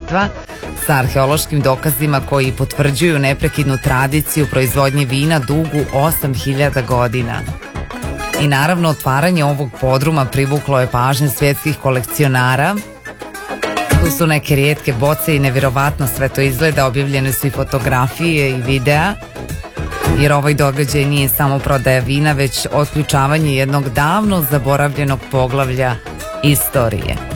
Neretva sa arheološkim dokazima koji potvrđuju neprekidnu tradiciju proizvodnje vina dugu 8000 godina. I naravno otvaranje ovog podruma privuklo je pažnju svjetskih kolekcionara. Tu su neke rijetke boce i nevjerovatno sve to izgleda, objavljene su i fotografije i videa, jer ovaj događaj nije samo prodaja vina, već otključavanje jednog davno zaboravljenog poglavlja istorije.